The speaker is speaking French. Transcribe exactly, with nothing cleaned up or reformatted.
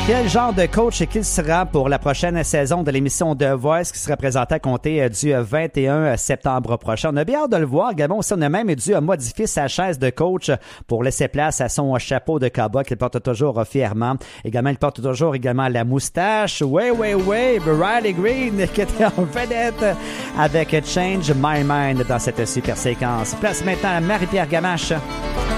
Quel genre de coach qu'il sera pour la prochaine saison de l'émission The Voice qui sera présentée à compter du vingt et un septembre prochain? On a bien hâte de le voir. Également, aussi, on a même dû modifier sa chaise de coach pour laisser place à son chapeau de cowboy qu'il porte toujours fièrement. Également, il porte toujours également la moustache. Oui, oui, oui, Riley Green qui était en vedette avec Change My Mind dans cette super séquence. Place maintenant à Marie-Pierre Gamache.